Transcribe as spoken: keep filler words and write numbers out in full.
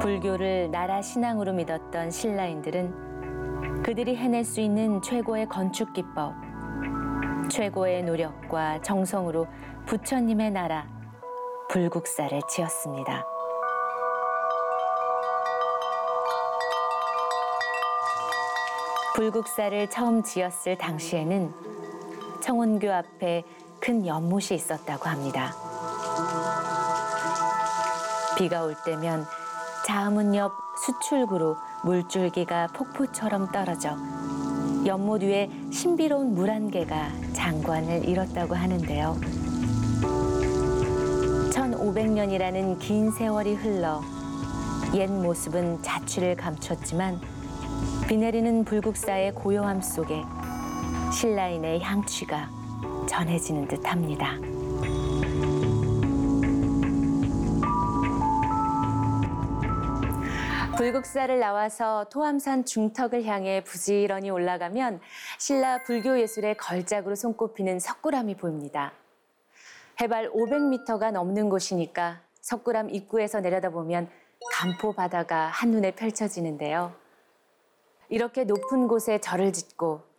불교를 나라 신앙으로 믿었던 신라인들은 그들이 해낼 수 있는 최고의 건축 기법, 최고의 노력과 정성으로 부처님의 나라, 불국사를 지었습니다. 불국사를 처음 지었을 당시에는 청운교 앞에 큰 연못이 있었다고 합니다. 비가 올 때면 자문 옆 수출구로 물줄기가 폭포처럼 떨어져 연못 위에 신비로운 물 한 개가 장관을 이뤘다고 하는데요. 천오백 년이라는 긴 세월이 흘러 옛 모습은 자취를 감췄지만 비 내리는 불국사의 고요함 속에 신라인의 향취가 전해지는 듯합니다. 불국사를 나와서 토암산 중턱을 향해 부지런히 올라가면 신라 불교 예술의 걸작으로 손꼽히는 석굴암이 보입니다. 해발 오백 미터가 넘는 곳이니까 석굴암 입구에서 내려다보면 간포 바다가 한눈에 펼쳐지는데요. 이렇게 높은 곳에 절을 짓고